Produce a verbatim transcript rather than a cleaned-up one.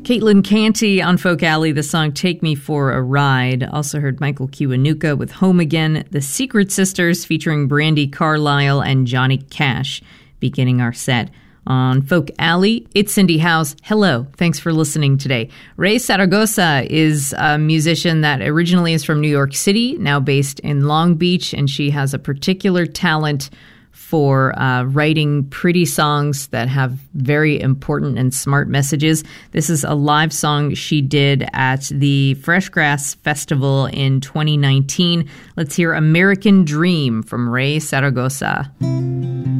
Caitlin Canty on Folk Alley, the song Take Me for a Ride. Also heard Michael Kiwanuka with Home Again, The Secret Sisters featuring Brandi Carlile and Johnny Cash beginning our set. On Folk Alley, it's Cindy House. Hello, thanks for listening today. Ray Zaragoza is a musician that originally is from New York City, now based in Long Beach, and she has a particular talent for uh, writing pretty songs that have very important and smart messages. This is a live song she did at the Fresh Grass Festival in twenty nineteen. Let's hear American Dream from Ray Zaragoza.